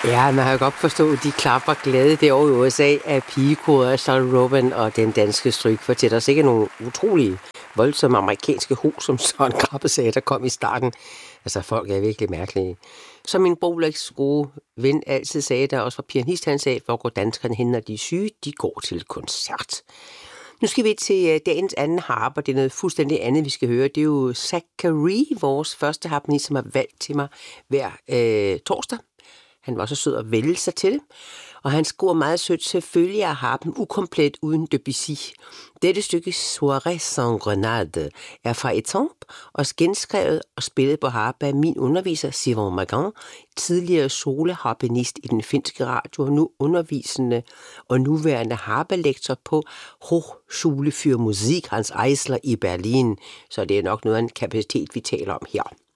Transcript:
Ja, man kan jo godt forstå, at de klapper glade derovre i USA af pigekoret af Sol Robin og den danske strykfortæller. Sikkert nogle utrolige, voldsomme amerikanske hus, som Søren Krabbe sagde, der kom i starten. Altså, folk er virkelig mærkelige. Som min Rolex gode ven altid sagde, der også var pianist, han sagde, hvor går danskerne hen, når de er syge? De går til koncert. Nu skal vi til dagens anden harp, og det er noget fuldstændig andet, vi skal høre. Det er jo Zachary, vores første harpenist, som har valgt til mig hver torsdag. Han var så sød at vælge sig til, og han scorer meget sødt. Selvfølgelig er harpen ukomplet uden Debussy. Dette stykke Soirée sans grenade er fra Étampes og genskrevet og spillet på harpe af min underviser Simon Magan, tidligere soloharpenist i den finske radio og nu undervisende og nuværende harpelektor på Hochschule für Musik Hans Eisler i Berlin. Så det er nok noget af en kapacitet, vi taler om her.